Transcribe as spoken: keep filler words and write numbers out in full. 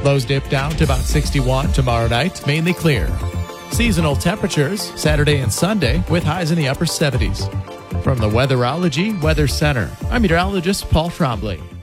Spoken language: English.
Lows dip down to about sixty-one tomorrow night, mainly clear. Seasonal temperatures Saturday and Sunday with highs in the upper seventies. From the Weatherology Weather Center, I'm meteorologist Paul Trombley.